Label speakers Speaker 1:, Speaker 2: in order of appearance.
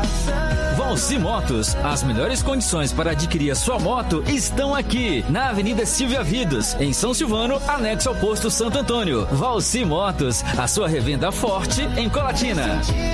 Speaker 1: Valci Motos, as melhores condições para adquirir a sua moto estão aqui, na Avenida Silvia Vidos, em São Silvano, anexo ao posto Santo Antônio. Valci Motos, a sua revenda forte em Colatina.